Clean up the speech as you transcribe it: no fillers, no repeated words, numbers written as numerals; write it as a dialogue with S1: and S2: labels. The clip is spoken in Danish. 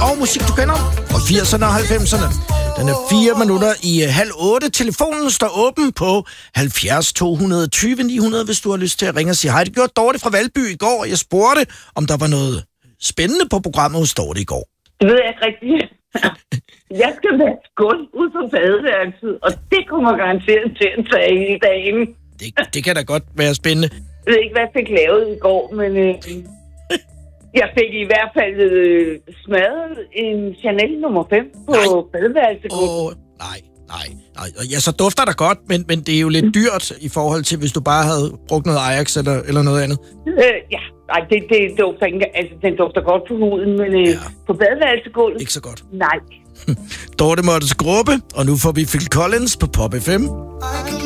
S1: musik, du kender. Og 80'erne og 90'erne. Den er 4 minutter i 7:30. Telefonen står åben på 70 220 900, hvis du har lyst til at ringe og sige hej. Det gjorde Dorte fra Valby i går, og jeg spurgte, om der var noget spændende på programmet hos Dorte i går.
S2: Det ved jeg ikke rigtigt. Jeg skal være skuld ud på badeværelset, og det kommer garanteret til at tage hele dagen.
S1: Det kan da godt være spændende.
S2: Jeg ved ikke, hvad jeg fik lavet i går, men jeg fik i hvert fald smadret en Chanel nummer 5 på badeværelsegulvet.
S1: Nej. Ja, så dufter der godt, men det er jo lidt dyrt i forhold til, hvis du bare havde brugt noget Ajax eller noget andet.
S2: Ja, nej, det dufter ikke. Altså, den dufter godt på huden, men på badeværelsegulvet...
S1: Ikke så godt.
S2: Nej.
S1: Dorte Mottes gruppe, og nu får vi Phil Collins på Pop FM.